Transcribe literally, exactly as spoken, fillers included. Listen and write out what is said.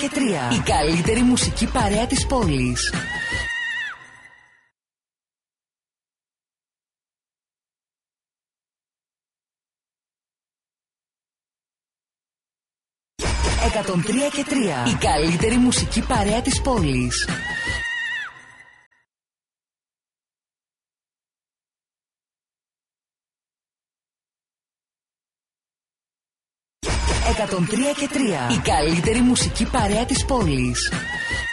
και τρία. Η καλύτερη μουσική παρέα της πόλης. εκατόν τρία και τρία. Η καλύτερη μουσική παρέα της πόλης. εκατόν τρία και τρία. Η καλύτερη μουσική παρέα της πόλης.